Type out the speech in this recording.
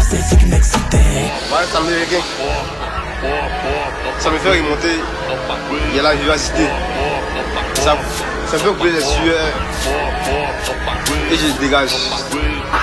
c'est ce qui m'excitait. Ouais, ça américain. Ça me fait remonter. Il y a la vivacité. Ça me fait couler les sueurs. Et je dégage.